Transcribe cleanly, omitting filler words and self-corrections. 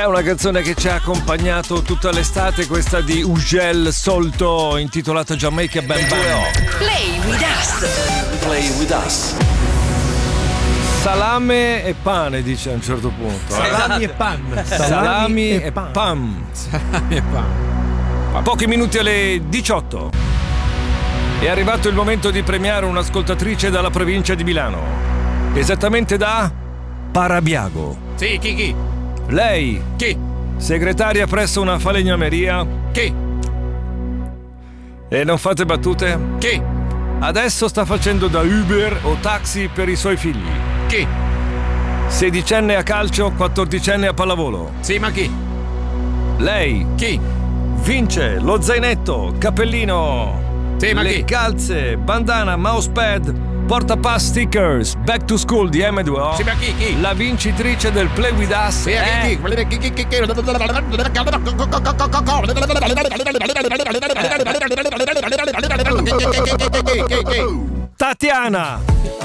È una canzone che ci ha accompagnato tutta l'estate, questa di Ugel Solto, intitolata Jamaica Bam Bam. Play with us. Play with us. Salame e pane, dice a un certo punto. Salami e pan. Salami e pan. Salami e pan. Pochi minuti alle 18. È arrivato il momento di premiare un'ascoltatrice dalla provincia di Milano. Esattamente da Parabiago. Sì, chi? Lei, Chi? segretaria presso una falegnameria. Chi? E non fate battute? Chi? Adesso sta facendo da Uber o taxi per i suoi figli. Chi? 16enne a calcio, 14enne a pallavolo. Sì, ma chi? Lei Chi? vince lo zainetto, cappellino, Sì, ma le chi? calze, bandana, mousepad, portapass stickers, back to school di M2O. Sì, ma chi? La vincitrice del Play With Us Sì, è... chi? Tatiana.